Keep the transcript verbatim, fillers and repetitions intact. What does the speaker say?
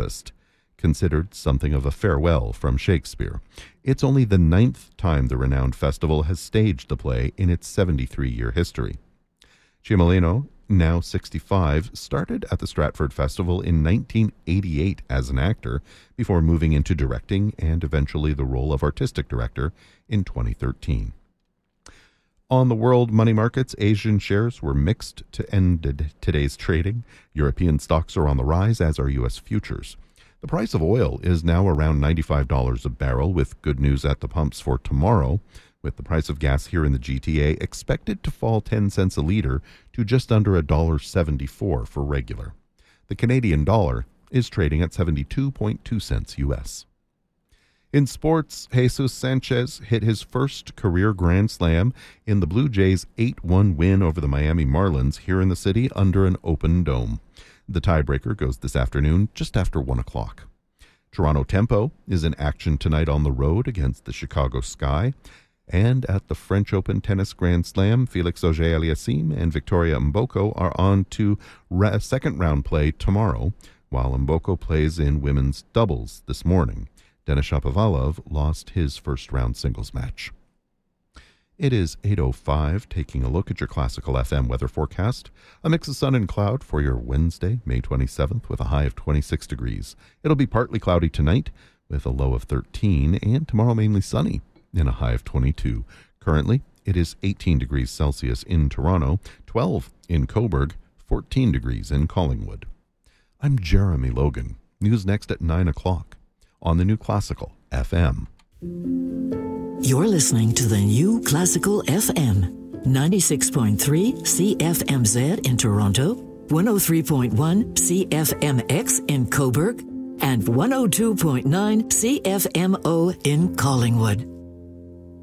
Tempest, considered something of a farewell from Shakespeare. It's only the ninth time the renowned festival has staged the play in its seventy-three-year history. Ciamellino, now sixty-five, started at the Stratford Festival in nineteen eighty-eight as an actor before moving into directing and eventually the role of artistic director in twenty thirteen. On the world money markets, Asian shares were mixed to end today's trading. European stocks are on the rise, as are U S futures. The price of oil is now around ninety-five dollars a barrel, with good news at the pumps for tomorrow, with the price of gas here in the G T A expected to fall ten cents a litre to just under one dollar seventy-four for regular. The Canadian dollar is trading at seventy-two point two cents U S. In sports, Jesus Sanchez hit his first career Grand Slam in the Blue Jays' eight one win over the Miami Marlins here in the city under an open dome. The tiebreaker goes this afternoon just after one o'clock. Toronto Tempo is in action tonight on the road against the Chicago Sky. And at the French Open Tennis Grand Slam, Felix Auger-Aliassime and Victoria Mboko are on to ra- second round play tomorrow, while Mboko plays in women's doubles this morning. Denis Shapovalov lost his first round singles match. It is eight oh five, taking a look at your classical F M weather forecast. A mix of sun and cloud for your Wednesday, May twenty-seventh, with a high of twenty-six degrees. It'll be partly cloudy tonight with a low of thirteen, and tomorrow mainly sunny in a high of twenty-two. Currently, it is eighteen degrees Celsius in Toronto, twelve in Cobourg, fourteen degrees in Collingwood. I'm Jeremy Logan. News next at nine o'clock on the New Classical F M. You're listening to the New Classical F M, ninety-six point three C F M Z in Toronto, one oh three point one C F M X in Cobourg, and one oh two point nine C F M O in Collingwood.